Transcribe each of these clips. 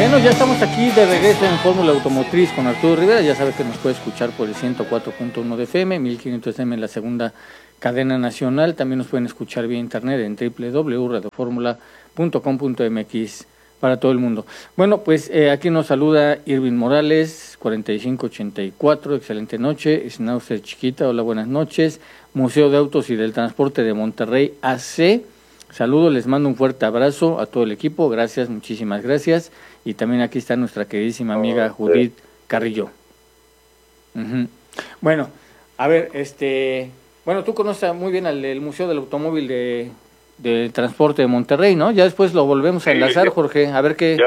Bueno, ya estamos aquí de regreso en Fórmula Automotriz con Arturo Rivera. Ya sabes que nos puede escuchar por el 104.1 de FM, 1500 FM en la segunda cadena nacional. También nos pueden escuchar vía internet en www.radioformula.com.mx para todo el mundo. Bueno, pues aquí nos saluda Irving Morales, 4584, excelente noche. Schnauzer Chiquita, hola, buenas noches. Museo de Autos y del Transporte de Monterrey, AC. Saludos, les mando un fuerte abrazo a todo el equipo, gracias, muchísimas gracias. Y también aquí está nuestra queridísima amiga Judith Carrillo. Bueno, a ver, bueno, tú conoces muy bien el Museo del Automóvil del Transporte de Monterrey, ¿no? Ya después lo volvemos a enlazar, Jorge, a ver qué... Ya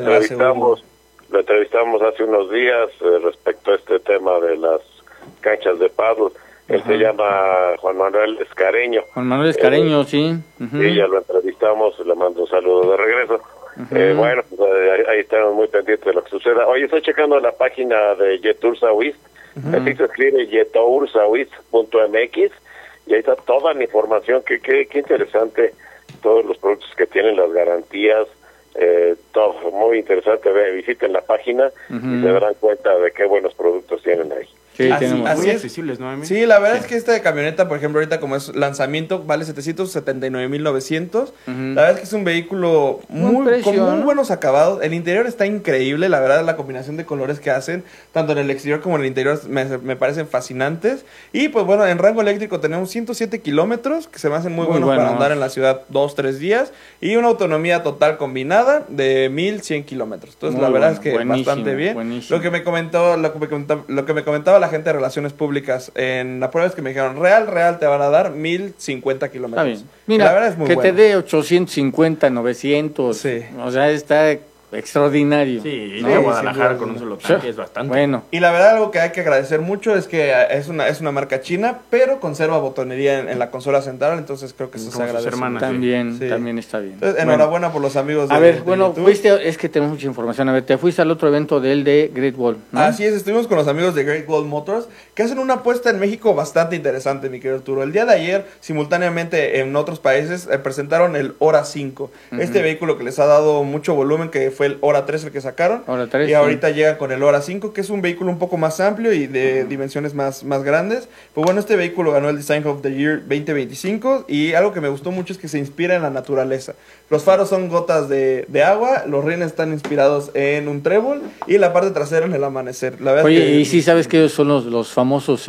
lo entrevistamos hace unos días respecto a este tema de las canchas de paddle. Él se llama Juan Manuel Escareño. Juan Manuel Escareño, sí. Sí, ya lo entrevistamos, le mando un saludo de regreso. Bueno, pues, ahí estamos muy pendientes de lo que suceda. Hoy estoy checando la página de Jetursa Wist. Así se escribe jetoursaWist.mx y ahí está toda la información. Qué interesante, todos los productos que tienen, las garantías, todo muy interesante. Visiten la página y se darán cuenta de qué buenos productos tienen ahí. Sí, muy accesibles, ¿no? Sí, la verdad es que esta camioneta, por ejemplo, ahorita como es lanzamiento, vale 779,900. La verdad es que es un vehículo con muy buenos acabados. El interior está increíble, la verdad, la combinación de colores que hacen, tanto en el exterior como en el interior, me parecen fascinantes. Y pues bueno, en rango eléctrico tenemos 107 kilómetros, que se me hacen muy buenos para andar en la ciudad 2-3 días. Y una autonomía total combinada de 1100 kilómetros. Entonces, la verdad es que bastante bien. Buenísimo. Lo que me comentaba la gente de Relaciones Públicas en la prueba es que me dijeron, real te van a dar 1050 kilómetros. Está bien. Mira, la verdad es muy que bueno. Te dé 850, 900. Sí. O sea, está extraordinario. Sí, ¿no? De Guadalajara con un solo tanque es bastante. Bueno. Y la verdad, algo que hay que agradecer mucho es que es una marca china, pero conserva botonería en la consola central, entonces creo que eso se agradece. También está bien. Entonces, enhorabuena por los amigos de A ver, bueno, fuiste, es que tenemos mucha información. A ver, te fuiste al otro evento de Great Wall, ¿no? Así es, estuvimos con los amigos de Great Wall Motors, que hacen una apuesta en México bastante interesante, mi querido Arturo. El día de ayer, simultáneamente en otros países, presentaron el Hora 5. Este vehículo que les ha dado mucho volumen, que fue el Hora 3 el que sacaron. Hora 3, y ahorita llegan con el Hora 5, que es un vehículo un poco más amplio y de dimensiones más grandes. Pues bueno, este vehículo ganó el Design of the Year 2025 y algo que me gustó mucho es que se inspira en la naturaleza. Los faros son gotas de agua, los rines están inspirados en un trébol y la parte trasera en el amanecer. La verdad. Oye, ¿y sí sabes que ellos son los famosos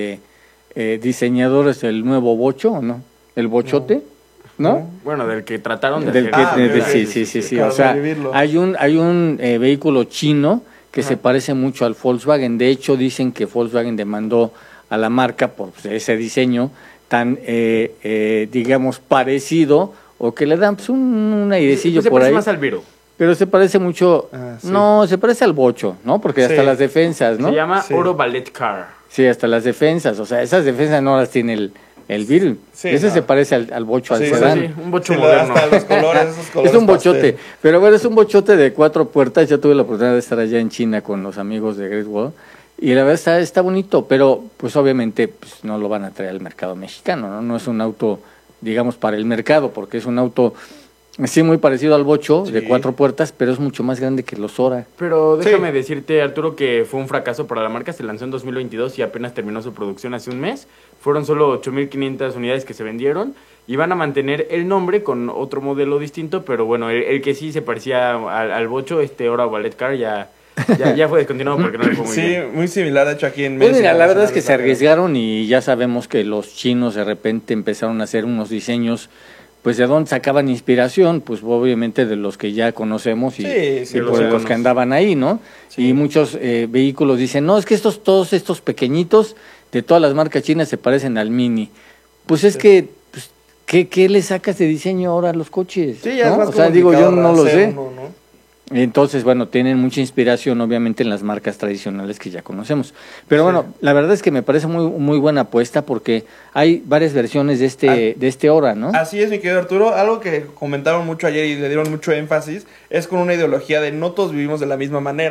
diseñadores del nuevo bocho o no? ¿El bochote? ¿No? Bueno, del que trataron de hacer. Sí. O sea, hay un vehículo chino que se parece mucho al Volkswagen. De hecho, dicen que Volkswagen demandó a la marca por ese diseño tan, digamos, parecido, o que le dan pues, un airecillo por ahí. Se parece más al Viro. Pero se parece mucho... sí. No, se parece al bocho, ¿no? Porque hasta las defensas, ¿no? Se llama Oro Ballet Car. Sí, hasta las defensas. O sea, esas defensas no las tiene el Viro. Sí, ese se parece al bocho, al sedán. Sí, un bocho moderno. Hasta los colores, esos colores es un bochote, pastel. pero bueno, es un bochote de 4 puertas. Yo tuve la oportunidad de estar allá en China con los amigos de Great Wall y la verdad está bonito, pero pues obviamente pues, no lo van a traer al mercado mexicano, ¿no? No es un auto, digamos, para el mercado, porque es un auto... Sí, muy parecido al bocho, de 4 puertas, pero es mucho más grande que los Hora. Pero déjame decirte, Arturo, que fue un fracaso para la marca. Se lanzó en 2022 y apenas terminó su producción hace un mes. Fueron solo 8,500 unidades que se vendieron. Y van a mantener el nombre con otro modelo distinto, pero bueno, el que sí se parecía al bocho, Hora Ballet Car, ya fue descontinuado porque no le fue muy bien. Sí, muy similar, de hecho, aquí en México. Pues mira, la verdad es que se arriesgaron y ya sabemos que los chinos de repente empezaron a hacer unos diseños... Pues de dónde sacaban inspiración, pues obviamente de los que ya conocemos y pues de los que andaban ahí, ¿no? Sí. Y muchos vehículos dicen, no, es que todos estos pequeñitos de todas las marcas chinas se parecen al Mini. Pues es que, pues, ¿qué le sacas de diseño ahora a los coches? Sí, ya ¿no? es más o sea, digo, yo no lo sé. ¿no? Entonces, bueno, tienen mucha inspiración obviamente en las marcas tradicionales que ya conocemos. Pero bueno, la verdad es que me parece muy buena apuesta porque hay varias versiones de este Hora, ¿no? Así es, mi querido Arturo. Algo que comentaron mucho ayer y le dieron mucho énfasis es con una ideología de no todos vivimos de la misma manera.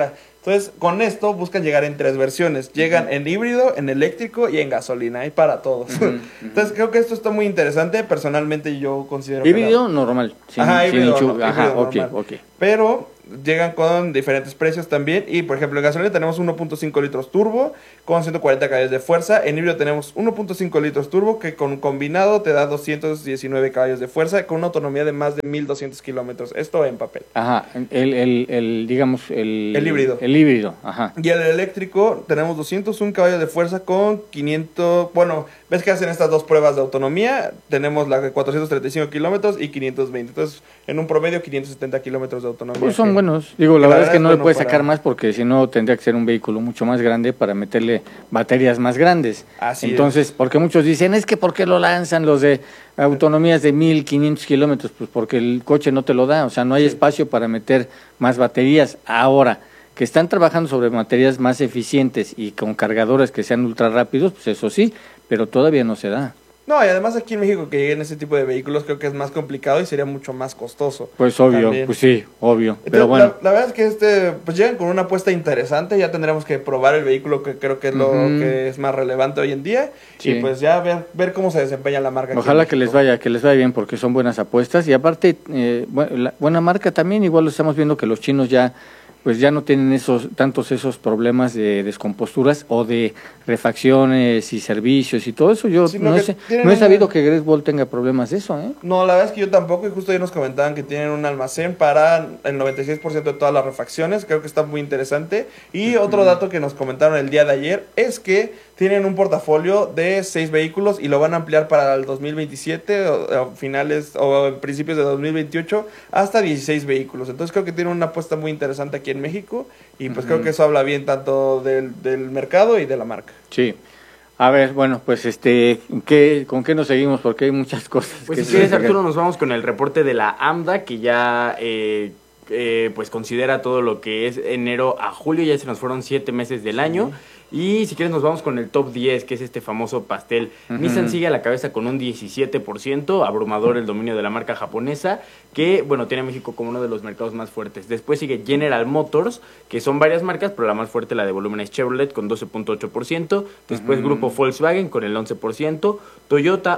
Entonces, con esto buscan llegar en 3 versiones. Llegan en híbrido, en eléctrico y en gasolina. Hay para todos. Entonces, creo que esto está muy interesante. Personalmente, yo considero ¿Híbrido normal? Híbrido normal. Okay. Pero llegan con diferentes precios también. Y, por ejemplo, en gasolina tenemos 1.5 litros turbo con 140 caballos de fuerza. En híbrido tenemos 1.5 litros turbo que con combinado te da 219 caballos de fuerza con una autonomía de más de 1.200 kilómetros. Esto en papel. Ajá, el híbrido. El híbrido, ajá. Y el eléctrico tenemos 201 caballos de fuerza con 500... Bueno, ves que hacen estas 2 pruebas de autonomía. Tenemos la de 435 kilómetros y 520. Entonces, en un promedio, 570 kilómetros de autonomía. Pues son buenos. Digo, la verdad es que no le puedes sacar más porque si no tendría que ser un vehículo mucho más grande para meterle baterías más grandes. Entonces, porque muchos dicen, es que ¿por qué lo lanzan los de autonomías de 1.500 kilómetros? Pues porque el coche no te lo da, o sea, no hay espacio para meter más baterías. Ahora, que están trabajando sobre baterías más eficientes y con cargadores que sean ultra rápidos, pues eso sí, pero todavía no se da. No, y además aquí en México que lleguen ese tipo de vehículos creo que es más complicado y sería mucho más costoso. Pues obvio, también. Pues sí, obvio. Entonces, pero bueno. La verdad es que pues llegan con una apuesta interesante, ya tendremos que probar el vehículo que creo que es lo que es más relevante hoy en día y pues ya ver cómo se desempeña la marca. Ojalá que les vaya bien porque son buenas apuestas y aparte buena marca también, igual lo estamos viendo que los chinos ya no tienen tantos esos problemas de descomposturas o de refacciones y servicios y todo eso. Yo no he sabido que Great Wall tenga problemas de eso, ¿eh? No, la verdad es que yo tampoco, y justo ahí nos comentaban que tienen un almacén para el 96% de todas las refacciones, creo que está muy interesante. Y otro dato que nos comentaron el día de ayer es que tienen un portafolio de 6 vehículos y lo van a ampliar para el 2027 o principios de 2028 hasta 16 vehículos. Entonces creo que tienen una apuesta muy interesante aquí en México y pues creo que eso habla bien tanto del mercado y de la marca. Sí. A ver, bueno, pues ¿con qué nos seguimos? Porque hay muchas cosas. Pues si quieres, Arturo, nos vamos con el reporte de la AMDA que ya pues considera todo lo que es enero a julio, ya se nos fueron 7 meses del año. Y si quieres nos vamos con el top 10, que es este famoso pastel. Nissan sigue a la cabeza con un 17%, abrumador el dominio de la marca japonesa, que bueno, tiene a México como uno de los mercados más fuertes. Después sigue General Motors, que son varias marcas, pero la más fuerte, la de volumen, es Chevrolet con 12.8%. Después Grupo Volkswagen con el 11%, Toyota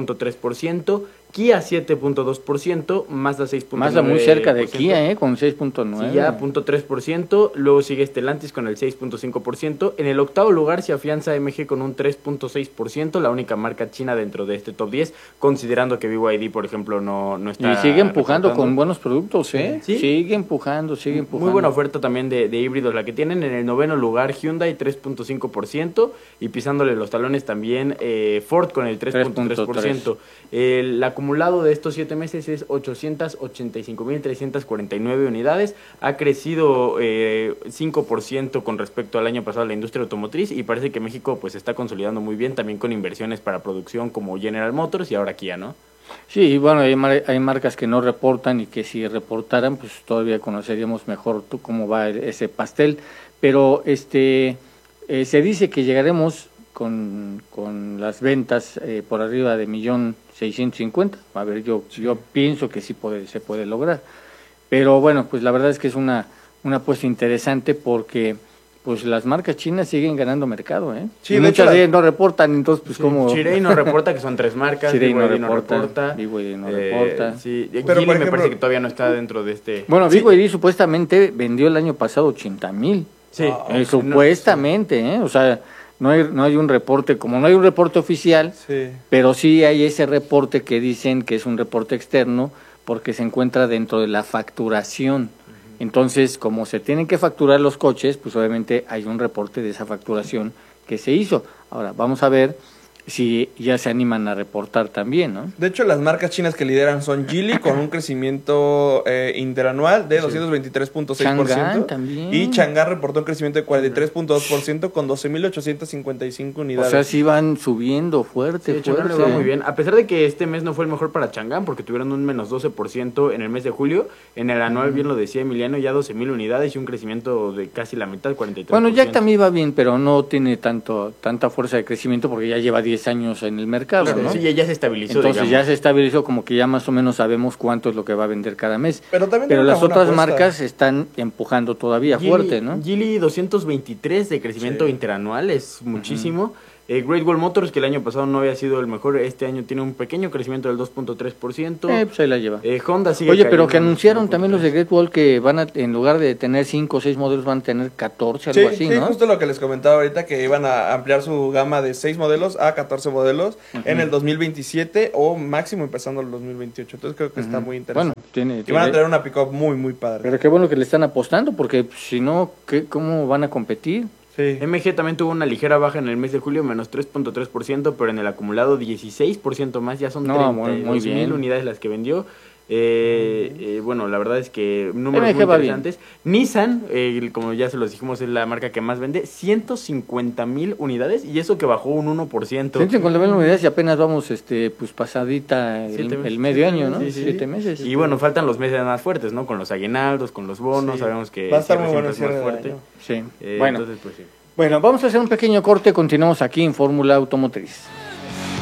8.3%, Kia 7.2%, Mazda 6.9%. Mazda muy cerca de Kia, con 6.9%. Sí, ya 0.3%. Luego sigue Stellantis con el 6.5%. En el octavo lugar se afianza MG con un 3.6%, la única marca china dentro de este top 10, considerando que BYD, por ejemplo, no está... Y sigue empujando con buenos productos, ¿eh? ¿Sí? Sigue empujando. Muy buena oferta también de híbridos la que tienen. En el noveno lugar Hyundai 3.5% y pisándole los talones también Ford con el 3.3%. El acumulado de estos 7 meses es 885.349 unidades. Ha crecido 5% con respecto al año pasado la industria automotriz y parece que México pues está consolidando muy bien también con inversiones para producción como General Motors y ahora Kia, ¿no? Sí, bueno, hay marcas que no reportan y que si reportaran pues todavía conoceríamos mejor cómo va ese pastel, pero se dice que llegaremos con las ventas por arriba de 1.650.000. A ver, yo pienso que sí se puede lograr. Pero bueno, pues la verdad es que es una apuesta interesante porque pues las marcas chinas siguen ganando mercado, ¿eh? Sí, y muchas de ellas no reportan, entonces pues como... Chery no reporta, que son 3 marcas. Chery no reporta. BYD no reporta. Sí, pero me parece que todavía no está dentro de este... Bueno, BYD supuestamente vendió el año pasado 80,000. Sí. Supuestamente, O sea... No hay un reporte, como no hay un reporte oficial, pero sí hay ese reporte que dicen que es un reporte externo porque se encuentra dentro de la facturación. Entonces, como se tienen que facturar los coches, pues obviamente hay un reporte de esa facturación que se hizo. Ahora, vamos a ver si ya se animan a reportar también, ¿no? De hecho, las marcas chinas que lideran son Geely con un crecimiento interanual de 223.6%. Chang'an también. Y Chang'an reportó un crecimiento de 43.2% con 12.855 unidades. O sea, sí van subiendo fuerte. Chang'an le va muy bien. A pesar de que este mes no fue el mejor para Chang'an porque tuvieron un menos 12% en el mes de julio, en el anual, bien lo decía Emiliano, ya 12,000 unidades y un crecimiento de casi la mitad, 43%. Bueno, Jack también va bien, pero no tiene tanta fuerza de crecimiento porque ya lleva 10 10 años en el mercado, claro, ¿no? Sí, ya se estabilizó. Entonces digamos. ya se estabilizó, como que ya más o menos sabemos cuánto es lo que va a vender cada mes. Pero las otras marcas están empujando todavía fuerte, ¿no? Geely 223 de crecimiento interanual, es muchísimo. Great Wall Motors, que el año pasado no había sido el mejor, este año tiene un pequeño crecimiento del 2.3%. Pues ahí la lleva. Honda sigue Oye, pero que anunciaron también los de Great Wall que van a, en lugar de tener 5 o 6 modelos, van a tener 14, algo así, ¿no? Sí, justo lo que les comentaba ahorita, que iban a ampliar su gama de 6 modelos a 14 modelos en el 2027 o máximo empezando el 2028. Entonces creo que está muy interesante. Bueno, y van a traer una pick-up muy, muy padre. Pero qué bueno que le están apostando, porque si no, ¿cómo van a competir? Sí. MG también tuvo una ligera baja en el mes de julio, menos 3.3%, pero en el acumulado 16% más, ya son 32,000 unidades las que vendió. Bueno, la verdad es que números muy interesantes. Nissan, como ya se los dijimos, es la marca que más vende, 150,000 unidades, y eso que bajó un 1%. 150,000 unidades y apenas vamos pues pasadita el medio año, ¿no? 7 meses. Y bueno, faltan los meses más fuertes, ¿no? Con los aguinaldos, con los bonos, sabemos que va a estar muy bueno, más fuerte. Sí. Bueno, entonces, pues sí. Bueno, vamos a hacer un pequeño corte, continuamos aquí en Fórmula Automotriz.